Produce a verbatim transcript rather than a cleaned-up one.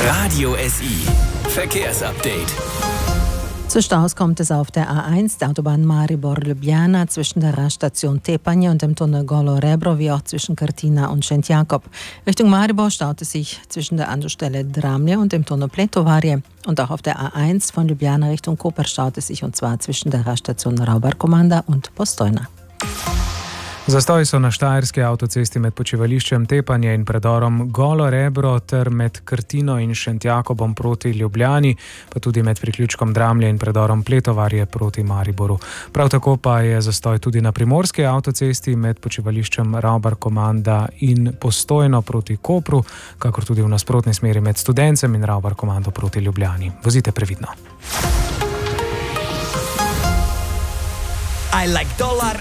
Radio S I. Verkehrsupdate. Zu Staus kommt es auf der A eins, der Autobahn Maribor-Ljubljana, zwischen der Raststation Tepanje und dem Tunnel Golo Rebro, wie auch zwischen Krtina und Šentjakov. Richtung Maribor staut es sich zwischen der Anschlussstelle Dramlje und dem Tunnel Pletovarje. Und auch auf der A eins von Ljubljana Richtung Koper staut es sich, und zwar zwischen der Raststation Raubar-Komanda und Postojna. Zastoji so na štajerski avtocesti med počivališčem Tepanje in predorom Golo Rebro ter med Krtino in Šentjakobom proti Ljubljani, pa tudi med priključkom Dramlje in predorom Pletovarje proti Mariboru. Prav tako pa je zastoj tudi na primorski avtocesti med počivališčem Raubar-Komanda in Postojno proti Kopru, kakor tudi v nasprotni smeri med Studencem in Raubar-Komando proti Ljubljani. Vozite previdno. I like dollar,